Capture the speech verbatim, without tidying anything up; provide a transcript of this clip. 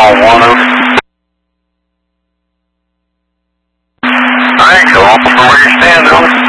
on one oh. Alright, go on from where you're standing.